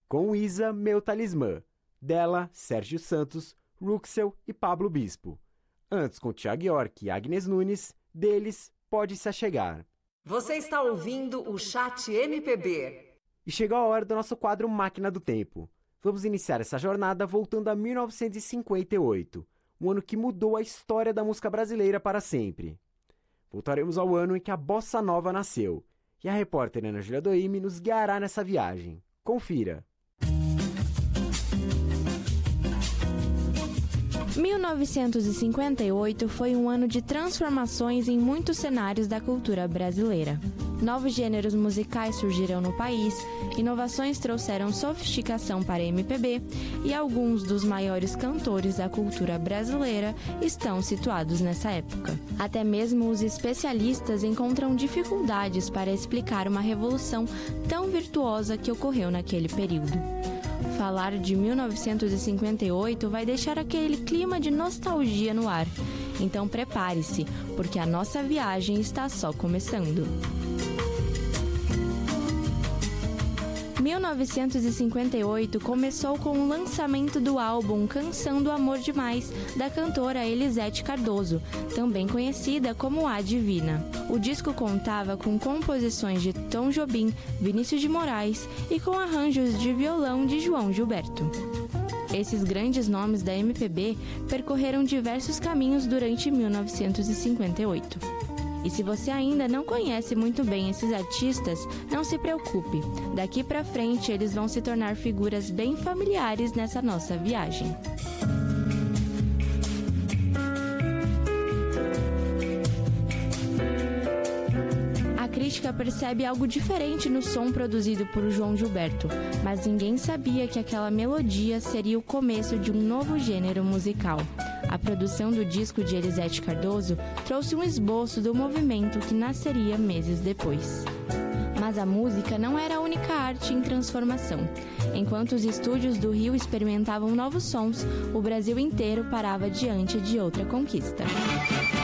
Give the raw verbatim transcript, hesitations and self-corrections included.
com Isa, Meu Talismã, dela, Sérgio Santos, Ruxel e Pablo Bispo. Antes com Thiago York e Agnes Nunes, deles, Pode Se Achegar. Você está ouvindo o Chat M P B. E chegou a hora do nosso quadro Máquina do Tempo. Vamos iniciar essa jornada voltando a mil novecentos e cinquenta e oito, um ano que mudou a história da música brasileira para sempre. Voltaremos ao ano em que a Bossa Nova nasceu, e a repórter Ana Júlia Doime nos guiará nessa viagem. Confira! mil novecentos e cinquenta e oito foi um ano de transformações em muitos cenários da cultura brasileira. Novos gêneros musicais surgiram no país, inovações trouxeram sofisticação para a M P B e alguns dos maiores cantores da cultura brasileira estão situados nessa época. Até mesmo os especialistas encontram dificuldades para explicar uma revolução tão virtuosa que ocorreu naquele período. Falar de mil novecentos e cinquenta e oito vai deixar aquele clima de nostalgia no ar. Então prepare-se, porque a nossa viagem está só começando. mil novecentos e cinquenta e oito começou com o lançamento do álbum Canção do Amor Demais, da cantora Elisete Cardoso, também conhecida como A Divina. O disco contava com composições de Tom Jobim, Vinícius de Moraes e com arranjos de violão de João Gilberto. Esses grandes nomes da M P B percorreram diversos caminhos durante mil novecentos e cinquenta e oito. E se você ainda não conhece muito bem esses artistas, não se preocupe. Daqui pra frente eles vão se tornar figuras bem familiares nessa nossa viagem. A crítica percebe algo diferente no som produzido por João Gilberto, mas ninguém sabia que aquela melodia seria o começo de um novo gênero musical. A produção do disco de Elisete Cardoso trouxe um esboço do movimento que nasceria meses depois. Mas a música não era a única arte em transformação. Enquanto os estúdios do Rio experimentavam novos sons, o Brasil inteiro parava diante de outra conquista.